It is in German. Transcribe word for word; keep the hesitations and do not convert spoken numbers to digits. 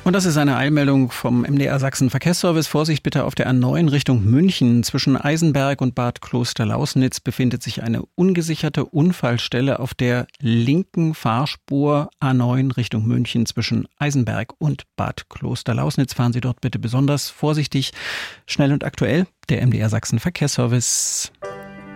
Und das ist eine Eilmeldung vom M D R Sachsen Verkehrsservice. Vorsicht bitte auf der A neun Richtung München. Zwischen Eisenberg und Bad Klosterlausnitz befindet sich eine ungesicherte Unfallstelle auf der linken Fahrspur A neun Richtung München. Zwischen Eisenberg und Bad Klosterlausnitz fahren Sie dort bitte besonders vorsichtig, schnell und aktuell. Der M D R Sachsen Verkehrsservice.